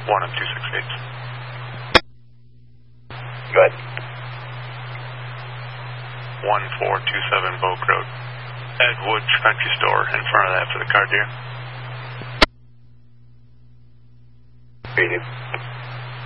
1 and 268. Go ahead. 1427 Boak Road. Ed Woods Country Store in front of that for the car deer. Reading.